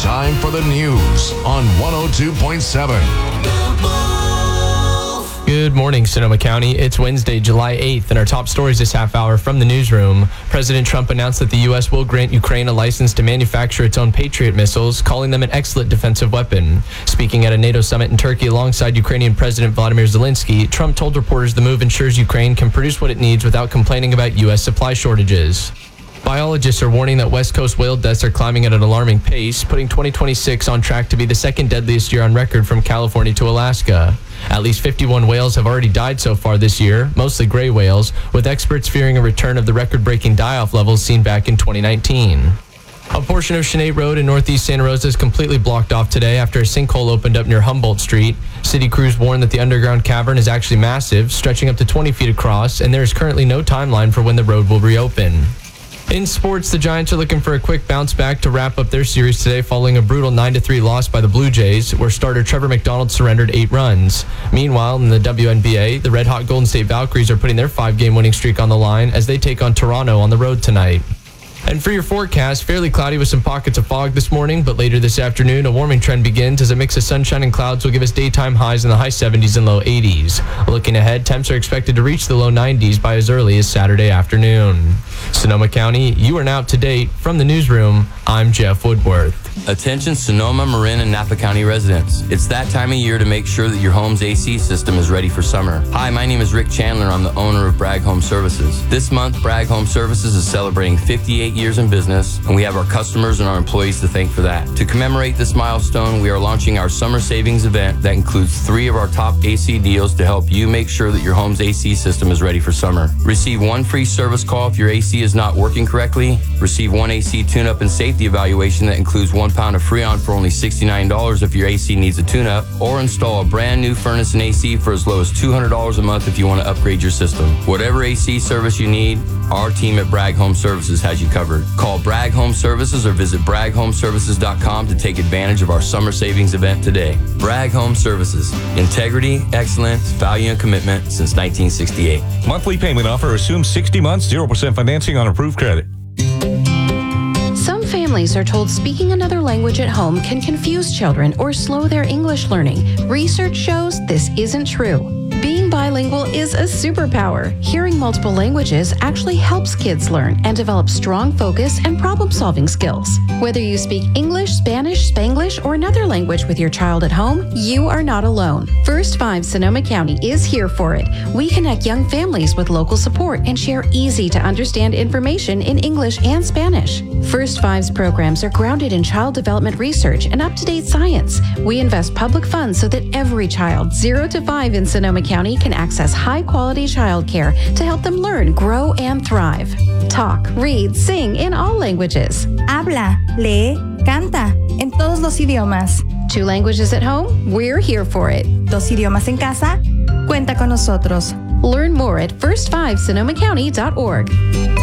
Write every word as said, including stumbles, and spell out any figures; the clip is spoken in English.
Time for the news on one oh two point seven. Good morning, Sonoma County. It's Wednesday, July eighth, and our top stories this half hour from the newsroom. President Trump announced that the U S will grant Ukraine a license to manufacture its own Patriot missiles, calling them an excellent defensive weapon. Speaking at a NATO summit in Turkey alongside Ukrainian President Vladimir Zelensky, Trump told reporters the move ensures Ukraine can produce what it needs without complaining about U S supply shortages. Biologists are warning that West Coast whale deaths are climbing at an alarming pace, putting twenty twenty-six on track to be the second deadliest year on record from California to Alaska. At least fifty-one whales have already died so far this year, mostly gray whales, with experts fearing a return of the record-breaking die-off levels seen back in twenty nineteen. A portion of Sinead Road in northeast Santa Rosa is completely blocked off today after a sinkhole opened up near Humboldt Street. City crews warn that the underground cavern is actually massive, stretching up to twenty feet across, and there is currently no timeline for when the road will reopen. In sports, the Giants are looking for a quick bounce back to wrap up their series today following a brutal nine to three loss by the Blue Jays, where starter Trevor McDonald surrendered eight runs. Meanwhile, in the W N B A, the red-hot Golden State Valkyries are putting their five-game winning streak on the line as they take on Toronto on the road tonight. And for your forecast, fairly cloudy with some pockets of fog this morning, but later this afternoon, a warming trend begins as a mix of sunshine and clouds will give us daytime highs in the high seventies and low eighties. Looking ahead, temps are expected to reach the low nineties by as early as Saturday afternoon. Sonoma County, you are now up to date. From the newsroom, I'm Jeff Woodworth. Attention Sonoma, Marin, and Napa County residents. It's that time of year to make sure that your home's A C system is ready for summer. Hi, my name is Rick Chandler. I'm the owner of Bragg Home Services. This month, Bragg Home Services is celebrating fifty-eight years in business, and we have our customers and our employees to thank for that. To commemorate this milestone, we are launching our summer savings event that includes three of our top A C deals to help you make sure that your home's A C system is ready for summer. Receive one free service call if your A C is not working correctly. Receive one A C tune-up and safety evaluation that includes one pound of Freon for only sixty-nine dollars if your A C needs a tune-up, or install a brand new furnace and A C for as low as two hundred dollars a month if you want to upgrade your system. Whatever A C service you need, our team at Bragg Home Services has you covered. Call Bragg Home Services or visit bragg home services dot com to take advantage of our summer savings event today. Bragg Home Services. Integrity, excellence, value, and commitment since nineteen sixty-eight. Monthly payment offer assumes sixty months, zero percent financing on approved credit. Some families are told speaking another language at home can confuse children or slow their English learning. Research shows this isn't true. Being bilingual is a superpower. Hearing multiple languages actually helps kids learn and develop strong focus and problem-solving skills. Whether you speak English, Spanish, Spanglish, or another language with your child at home, you are not alone. First Five Sonoma County is here for it. We connect young families with local support and share easy-to-understand information in English and Spanish. First Five's programs are grounded in child development research and up-to-date science. We invest public funds so that every child, zero to five in Sonoma County, can access high-quality childcare to help them learn, grow, and thrive. Talk, read, sing in all languages. Habla, lee, canta en todos los idiomas. Two languages at home? We're here for it. Dos idiomas en casa? Cuenta con nosotros. Learn more at first five sonoma county dot org.